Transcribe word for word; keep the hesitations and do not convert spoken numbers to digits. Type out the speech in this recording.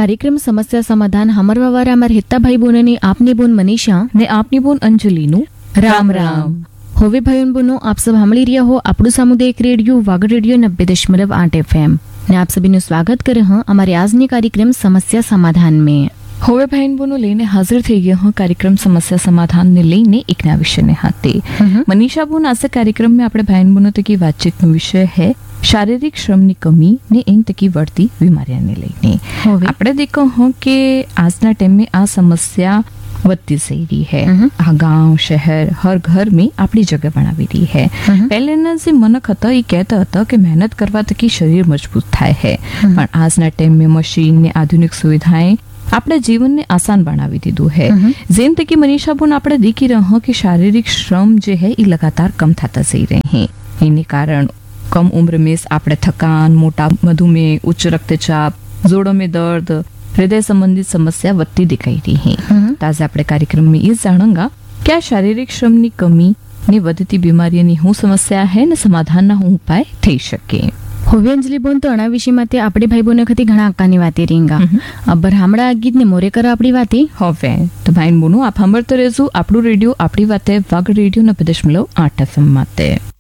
કાર્યક્રમ સમસ્યા સમાધાન હમરવાવારા અમાર હેતા ભાઈ બોનની આપની બોન મનીષા ને આપની બોન અંજલિનું રામ રામ. હવે ભાઈઓ બોનો આપ સબ સાંભળી રહ્યા હો આપણું સામુદાયિક રેડિયો વાગડ રેડિયો નब्बे दशमलव आठ एफएम ने आप सभी નું સ્વાગત કરે હા અમારે આજની કાર્યક્રમ સમસ્યા સમાધાન में. હવે ભાઈન બોનો લઈને હાજર થઈ ગયા હા કાર્યक्रम समस्या समाधान ने લઈને એકના વિષયને હાથે. મનીષા બોન આ કાર્યक्रम में આપણે ભાઈન બોનો તકી વાતચીતનો વિષય है શારીરિક શ્રમની કમી ને એન તકી बढ़ती बीमारियां લઈને. આપણે દેખો હો કે આજના ટાઈમ में આ સમસ્યા વધતી જઈ રહી है. આ ગાंव शहर हर घर में આપણી જગ્યા બનાવી રહી है. પહેલેના જે મનક હતા એ કહેતા હતા કે મહેનત કરવા તકી શરીર મજબૂત થાય है, પણ આજના ટાઈમ में મશીન ને આધુનિક સુવિધાएं આપણે જીવનને આસાન બનાવી દીધું है. જેમ તકી મનીષા બોન આપણે દેખી રહ્યા કે શારીરિક શ્રમ જે है એ लगातार कम થતા જઈ રહે हैं. એને કારણ कम उम्र में આપણે थकान, मोटा मधुमेह, उच्च रक्तचाप, जोड़ों में दर्द, हृदय संबंधित समस्या વધતી दिखाई रही है. तो आज આપણે કાર્યક્રમ में ये જાણूंगा કે આ શારીરિક શ્રમની કમી ને વધતી બીમારીઓની શું સમસ્યા है ને સમાધાનના શું ઉપાય થઈ શકે. હવે અંજલિ બોન તો અણા વિષય માટે આપણે ભાઈ બોને ખતી ઘણા આકાની વાતે રીંગા અબર હામડા ગીત ને મોરે કર આપણી વાતે. હવે તો ભાઈ બોનો આપ સાંભળતો રહેજો આપણું રેડિયો આપણી વાતે વાગડ રેડિયો નब्बे दशमलव आठ एफएम માટે.